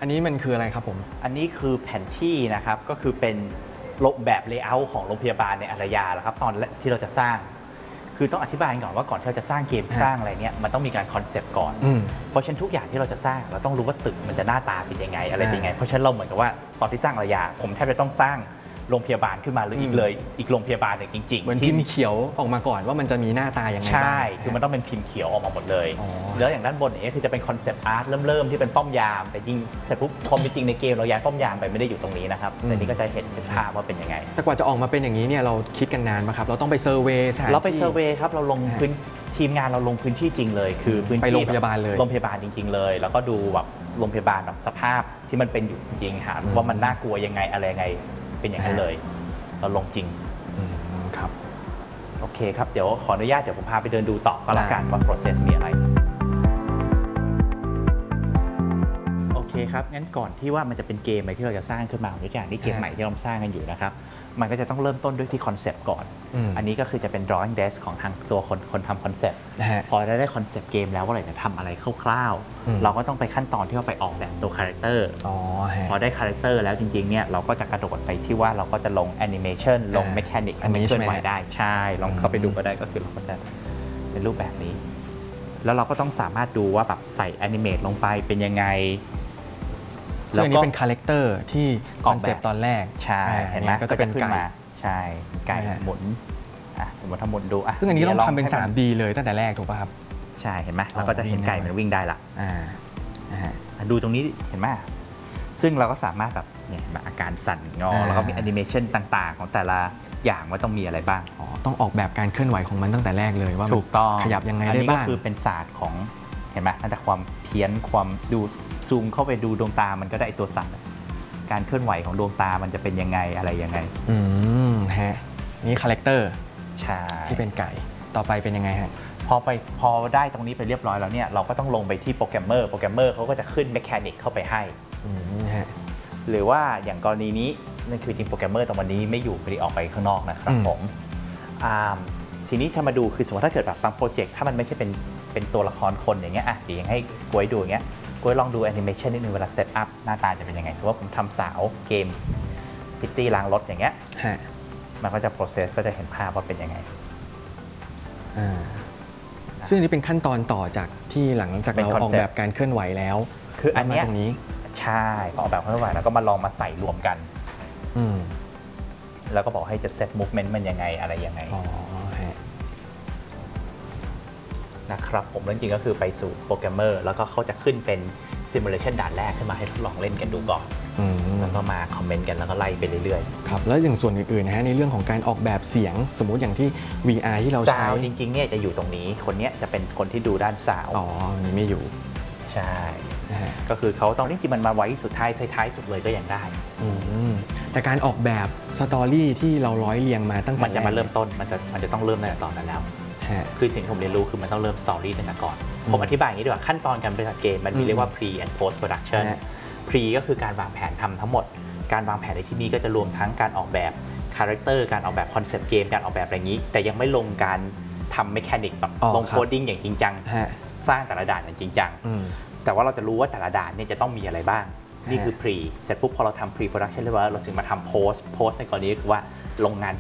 อันนี้มันคืออะไรครับผมอันนี้คือแผนที่นะครับก็คือเป็นแบบเลเยอร์ของโรงพยาบาลในอารยาแหละครับตอนที่เราจะสร้างคือต้องอธิบายก่อนว่าก่อนที่เราจะสร้างเกมสร้างอะไรเนี่ยมันต้องมีการคอนเซปต์ก่อนเพราะฉะนั้นทุกอย่างที่เราจะสร้างเราต้องรู้ว่าตึกมันจะหน้าตาเป็นยังไงอะไรเป็นยังไงเพราะฉะนั้นเราเหมือนกับว่าตอนที่สร้างอารยาผมแทบจะต้องสร้างโรงพยาบาลขึ้นมาหรืออีกโรงพยาบาลหนึ่งจริงๆเหมือนพิมพ์เขียวออกมาก่อนว่ามันจะมีหน้าตายังไงบ้างใช่คือมันต้องเป็นพิมพ์เขียวออกมาหมดเลยแล้วอย่างด้านบนนี้คือจะเป็นคอนเซปต์อาร์ตเริ่มที่เป็นป้อมยามแต่จริงเสร็จปุ๊บความเป็นจริงในเกมเราย้ายป้อมยามไปไม่ได้อยู่ตรงนี้นะครับแต่นี่ก็จะเห็นเป็นภาพว่าเป็นยังไงแต่กว่าจะออกมาเป็นอย่างนี้เนี่ยเราคิดกันนานไหมครับเราต้องไปเซอร์เวย์สถานที่เราไปเซอร์เวย์ครับเราลงพื้นทีมงานเราลงพื้นที่จริงเลยคือพื้นที่ไปโรงพยาบาลเลยโรงพยาบาลจริงๆเลยแล้วก็ดูแบบโรงพยาบาลแบบสภาพที่มันเป็นอยู่จริงหาว่ามันน่ากลัวยังไงอะไรยังไงเป็นอย่างนั้นเลยเราลงจริงครับโอเคครับเดี๋ยวขออนุญาตเดี๋ยวผมพาไปเดินดูต่อก็แล้วกันว่า process มีอะไรโอเคครับงั้นก่อนที่ว่ามันจะเป็นเกมอะไรที่เราจะสร้างขึ้นมาตัวอย่างนี้เกมใหม่ที่เราสร้างกันอยู่นะครับมันก็จะต้องเริ่มต้นด้วยที่คอนเซปต์ก่อนอันนี้ก็คือจะเป็น drawing desk ของทางตัวคนทำคอนเซปต์พอได้คอนเซปต์เกมแล้วว่าเราจะทำอะไรคร่าวๆเราก็ต้องไปขั้นตอนที่เราไปออกแบบตัวคาแรคเตอร์พอได้คาแรคเตอร์แล้วจริงๆเนี่ยเราก็จะกระโดดไปที่ว่าเราก็จะลงแอนิเมชันลงเมคานิกอันนี้เคลื่อนไหวได้ใช่ลองเข้าไปดูก็ได้ก็คือเราก็จะเป็นรูปแบบนี้แล้วเราก็ต้องสามารถดูว่าแบบใส่แอนิเมตลงไปเป็นยังไงแล้วนี้เป็นคาแรคเตอร์ที่คอนเซปต์ตอนแรกใช่เห็นไหมก็จะเป็นไก่ใช่ไก่หมุนสมมติถ้าหมุนดูซึ่งอันนี้ต้องทำเป็น 3D เลยตั้งแต่แรกถูกป่ะครับใช่เห็นไหมเราก็จะเห็นไก่มันวิ่งได้ละดูตรงนี้เห็นไหมซึ่งเราก็สามารถแบบเนี่ยอาการสั่นงอแล้วก็มีแอนิเมชันต่างๆของแต่ละอย่างว่าต้องมีอะไรบ้างต้องออกแบบการเคลื่อนไหวของมันตั้งแต่แรกเลยว่าถูกต้องขยับยังไงได้บ้างอันนี้ก็คือเป็นศาสตร์ของเห็นไหมตั้งแต่ความเพี้ยนความดูซูมเข้าไปดูดวงตามันก็ได้ตัวสั่นการเคลื่อนไหวของดวงตามันจะเป็นยังไงอะไรยังไงฮะนี่คาแรคเตอร์ใช่ที่เป็นไก่ต่อไปเป็นยังไงฮะพอได้ตรงนี้ไปเรียบร้อยแล้วเนี่ยเราก็ต้องลงไปที่โปรแกรมเมอร์เขาก็จะขึ้นเมคานิกเข้าไปให้หรือว่าอย่างกรณีนี้นั่นคือจริงโปรแกรมเมอร์ตรงวันนี้ไม่อยู่ไม่ได้ออกไปข้างนอกนะครับผมทีนี้ถ้ามาดูคือสมมติถ้าเกิดแบบบางโปรเจกต์ถ้ามันไม่ใช่เป็นตัวละครคนอย่างเงี้ยเดี๋ยวยังให้กล้วยดูอย่างเงี้ยกล้วยลองดูแอนิเมชันนิดนึงเวลาเซตอัพหน้าตาจะเป็นยังไงสมมติว่าผมทำสาวเกมพิตตี้ล้างรถอย่างเงี้ยมันก็จะ process ก็จะเห็นภาพว่าเป็นยังไงซึ่งอันนี้เป็นขั้นตอนต่อจากที่หลังจากเราออกแบบการเคลื่อนไหวแล้วคืออันนี้ตรงนี้ใช่ออกแบบเคลื่อนไหวแล้วก็มาลองมาใส่รวมกันแล้วก็บอกให้จะ set movement มันยังไงอะไรยังไงนะครับผมจริงๆก็คือไปสู่โปรแกรมเมอร์แล้วก็เขาจะขึ้นเป็น simulation ด่านแรกขึ้นมาให้ทดลองเล่นกันดูก่อนแล้วก็มาคอมเมนต์กันแล้วก็ไล่ไปเรื่อยๆครับแล้วอย่างส่วนอื่นๆนะฮะในเรื่องของการออกแบบเสียงสมมุติอย่างที่ VR ที่เราใช้จริงๆเนี่ยจะอยู่ตรงนี้คนนี้จะเป็นคนที่ดูด้านซาวนี่ไม่อยู่ใช่ก็คือเขาต้องจริงๆมันมาไว้สุดท้ายสุดเลยก็ยังได้แต่การออกแบบสตอรี่ที่เราร้อยเรียงมาตั้งแต่มันจะมาเริ่มต้นมันจะต้องเริ่มตั้งแต่ตอนนั้นแล้วคือสิ่งที่ผมเรียนรู้คือมันต้องเริ่มสตอรี่ตั้งแต่ก่อนผมอธิบายอย่างนี้ดีกว่าขั้นตอนการผลิตเกมมันมีเรียกว่า pre and post production pre ก็คือการวางแผนทำทั้งหมดการวางแผนในที่นี้ก็จะรวมทั้งการออกแบบคาแรคเตอร์การออกแบบคอนเซปต์เกมการออกแบบอะไรอย่างนี้แต่ยังไม่ลงการทำเมคานิกแบบลงโคดดิ้งอย่างจริงจังสร้างแต่ละด่านอย่างจริงจังแต่ว่าเราจะรู้ว่าแต่ละด่านเนี่ยจะต้องมีอะไรบ้างนี่คือ pre เสร็จปุ๊บพอเราทำ pre production เรียบร้อยเราถึงมาทำ post ในกรณีคือว่าลงงาน